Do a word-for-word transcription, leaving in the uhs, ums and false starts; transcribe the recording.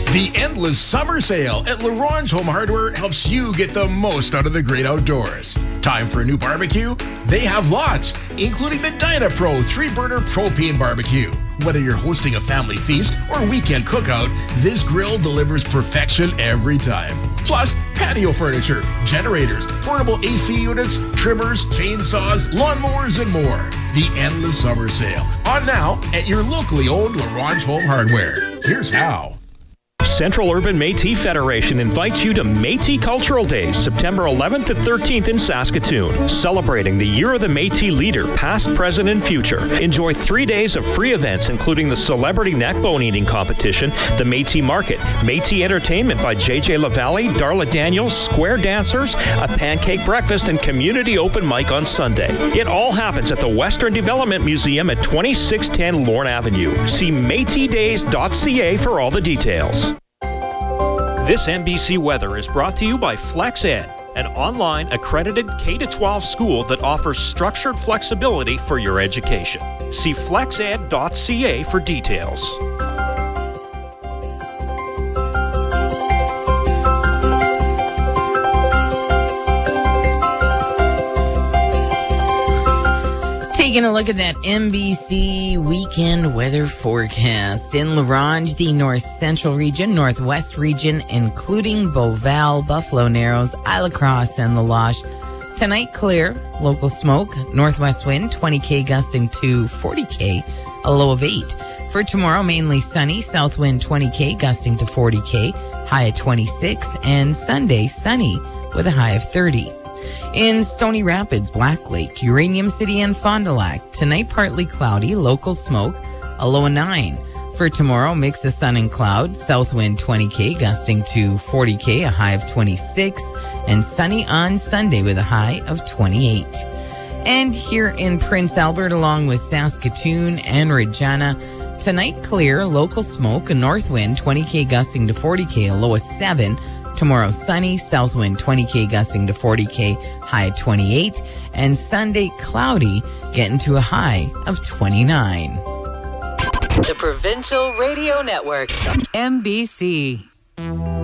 The endless summer sale at LaRonge Home Hardware helps you get the most out of the great outdoors. Time for a new barbecue? They have lots, including the DynaPro three-burner propane barbecue. Whether you're hosting a family feast or weekend cookout, this grill delivers perfection every time. Plus, patio furniture, generators, portable A C units, trimmers, chainsaws, lawnmowers, and more. The endless summer sale. On now at your locally owned LaRonge Home Hardware. Here's how. Central Urban Métis Federation invites you to Métis Cultural Days, September eleventh to thirteenth in Saskatoon. Celebrating the Year of the Métis leader, past, present, and future. Enjoy three days of free events, including the Celebrity Neck Bone Eating Competition, the Métis Market, Métis Entertainment by J J LaValle, Darla Daniels, Square Dancers, a pancake breakfast, and community open mic on Sunday. It all happens at the Western Development Museum at twenty-six ten Lorne Avenue. See métis days dot c a for all the details. This N B C weather is brought to you by FlexEd, an online accredited K through twelve school that offers structured flexibility for your education. See flex ed dot c a for details. Taking a look at that N B C weekend weather forecast. In LaRonge, the north central region, northwest region, including Beauval, Buffalo Narrows, Isle Cross, and La Loche. Tonight, clear, local smoke, northwest wind, twenty K gusting to forty K, a low of eight. For tomorrow, mainly sunny, south wind twenty K gusting to forty K, high at twenty-six, and Sunday, sunny with a high of thirty. In Stony Rapids, Black Lake, Uranium City, and Fond du Lac, tonight partly cloudy, local smoke, a low of nine. For tomorrow, mix of sun and cloud, south wind twenty K gusting to forty K, a high of twenty-six, and sunny on Sunday with a high of twenty-eight. And here in Prince Albert, along with Saskatoon and Regina, tonight clear, local smoke, a north wind twenty K gusting to forty K, a low of seven. Tomorrow, sunny, south wind twenty K gusting to forty K, high at twenty-eight. And Sunday, cloudy, getting to a high of twenty-nine. The Provincial Radio Network, N B C.